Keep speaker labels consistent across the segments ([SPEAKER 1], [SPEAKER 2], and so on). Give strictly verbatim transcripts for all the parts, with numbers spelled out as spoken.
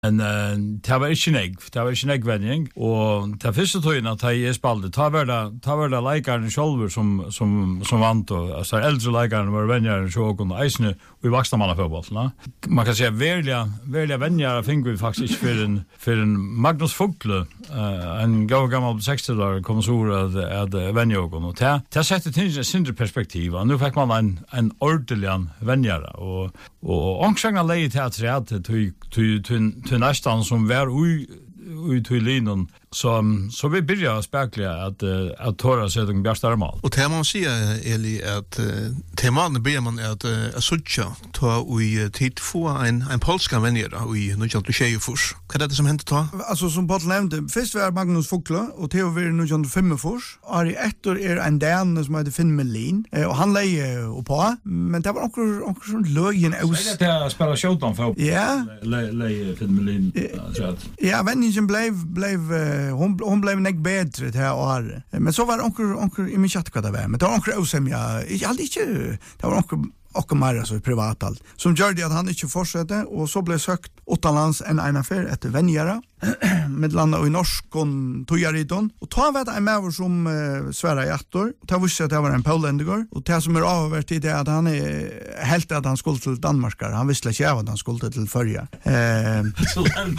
[SPEAKER 1] Men uh, det var ikke negg, det var ikke neggvenning, og det første tøyen at jeg spalte, ta var det, ta var det leikerne selv som, som, som vant, og altså eldre leikerne var venner i sjåken, og eisene og i vaksnamannafotbollen. Man kan si at verlige, verlige venner fikk vi faktisk ikke for en, for en Magnus Fogle, uh, en gav gammel seksti-år kommissor av vennerjåken, og det, det setter til sin perspektiv, og nå fikk man en, en ordentlig venner, og, og ångsjøngen leie til at det til, til, til til nästan som var ui ui till linan så så vi börjar spekla att att Tora sätter en bästa mal.
[SPEAKER 2] Och det man säger Eli att teman börjar man att assucha ta ui tid få en en polska vänner i nu jag tror jag fors. Vad är det som hänt då?
[SPEAKER 3] Alltså som Paul nämnde, först var Magnus Fogle och Theo var nu jag fem fors. Ari ettor är en Dan som heter Finn Melin och han lejer och på men det var också också sån löjen
[SPEAKER 1] aus. Det är spela showdown för.
[SPEAKER 3] Ja.
[SPEAKER 1] Lejer Finn Melin så.
[SPEAKER 3] Ja, vänningen blev blev hon hon blev näck bättre det här året. Men så var det onkel onkel i min chatt vad det var. Men det var onkel osem jag jag hade inte det var onkel och mer så privat allt. Som gör det att han inte fortsatte och så blev sökt utomlands en en affär efter vänjara med landa i norsk och tojariton och ta vet en mer som uh, svära hjärtor och ta visste att det var en poländiger och det som är avvärt i det att han är helt att han skulle till Danmark. Han visste inte att han skulle till förja. Eh
[SPEAKER 1] så länge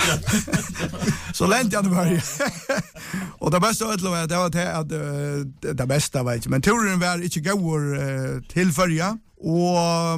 [SPEAKER 3] så länge han var. Och det bästa var det var det att det bästa var inte men turen var inte går uh, till förja. Og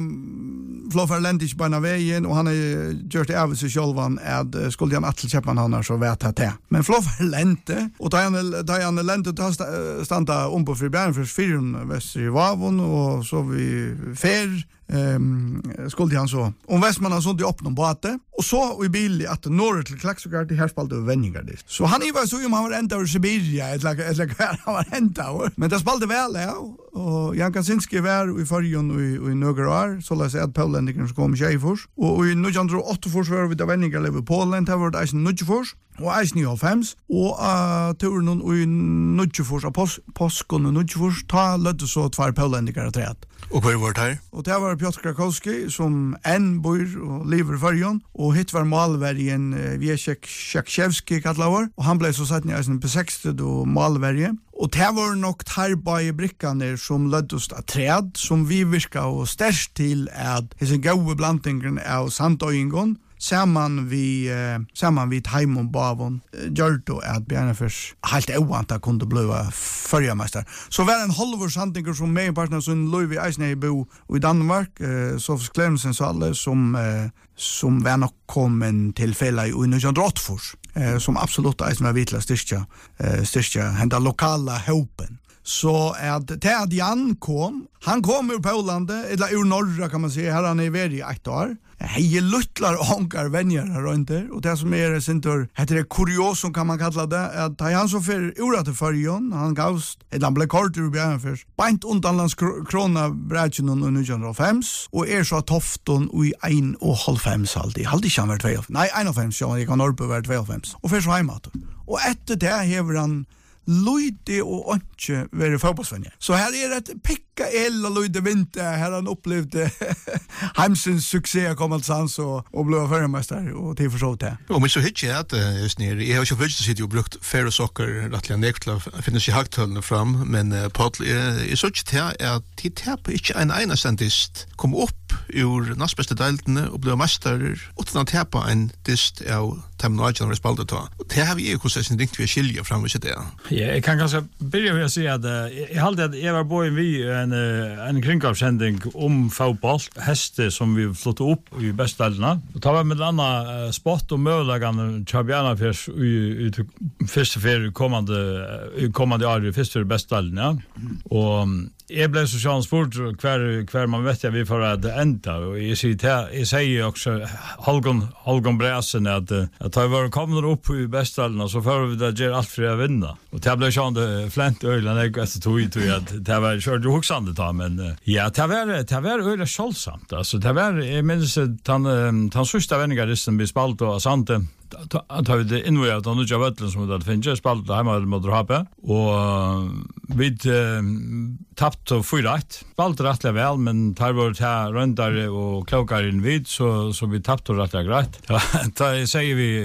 [SPEAKER 3] um, Floffer Lendish på en vägen och han har gjort det av sig självan att skulle han att köpa han har så vet att det. Men Floffer Lente och då han då han Lente att stanna om på Friberg för fyren väster i Vavon och så vi fer ehm um, skulle han så om Västman har sånt i upp någon båte och så i bil att norr till Klaxogard till Herspalt och Venningar det. Så han var så om han var ända ur Siberia eller eller han var ända men det spalte väl ja och Jan Kaczynski var i förjon och i, i några år så låt säga att Poländikerna ska komma tjejfors och i nittonhundraåtta fors var vi där Venningar lever på Polen det var det är nittiofors och är nittiofems och uh, turen och i nittiofors pos påskon och nittiofors ta lödde så två Poländiker träd.
[SPEAKER 2] Och vad var det här?
[SPEAKER 3] Och det var Piotr Krakowski som en bor och lever i förjon och hitt var malvärjen uh, Wieszek Szakszewski kallar och han blev så satt ner i på sextio då malvärje. Och det var nog tarba i brickaner som löddes av träd som vi virka och stärst till att hesen goda blandningen av sandöjingon samman vi eh, samman vi Taimon Bavon gör då att Bjärnefors helt ovanta kunde bli förjamästare. Så var en halvår santinger som med partner som Louis Eisner bo i Danmark eh, så Clemsen så alla som eh, som var nog kommen till fälla i nittonhundraåtta fors eh, som absolut Eisner vitla styrka eh, styrka hända lokala hopen. Så att det att Jan kom, han kom ur Polen eller ur norra kan man säga, här han är i ett år. Hej luttlar ankar vänner runt där och det som är sentor heter det kuriosum kan man kalla det att han så för orate förjon han gavs ett lamble kort ur Bjärnefors bant undanlands krona brächen och nittonhundrafem och är så tofton och i en och halvfem alltid hade inte han varit två nej en och fem så jag kan orpa vara två och för så hemåt och efter det hever han Luide och inte vara fotbollsvänner. Så här är ett picka el och Luide vinter. Här han upplevde Heimsens succé kom allsans och, och blev förmästare och till försåt det.
[SPEAKER 2] Och men så hittar jag att just ner. Jag har ju följt sitt och brukt färre socker rättliga nekla finns i hagtöllen fram men uh, Paul är så att att titta på inte en ena sentist kom upp ur nästbästa deltene och blev mästare utan att täpa en dist av terminalen respaldet då. Det har vi ju kusen riktigt vi skilja fram med det.
[SPEAKER 1] Ja, jag kan kanske börja med att säga att jag hade att jag var på en vi en en kringavsändning om fotboll häste som vi flott upp i bästdelna och ta med andra sport och möjligheten Chabiana för i första för kommande kommande år i första bästdelna och jag blev så chansfort kvar kvar man vet jag vi får att ända och jag säger jag säger också Holgon Holgon Bräsen att att ta var kommer upp i bästdelna så får vi det ger allt för att vinna och det blev ju ändå flänt ölen jag efter tog tog att det var kört huxande ta men ja det var det var öle skålsamt alltså det var jag minns han han sista vännergaristen vi spalt och sant tar vi det innvåget av Nudja Vøtlen som vi hadde finnet, spalte hjemme mot Rape, og vi tappte fyra ett. Spalte rettelig vel, men tar vi til røndare og klokere inn vid, så, så vi tappte rettelig greit. Da sier vi